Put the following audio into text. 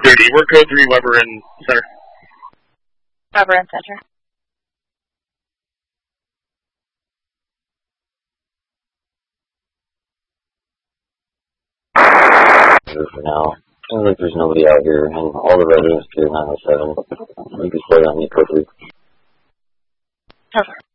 30. We're code 3, Weber in center. Weber in center. For now. Seems like there's nobody out here, and all the residents clear 907. You can stay on me quickly. Over.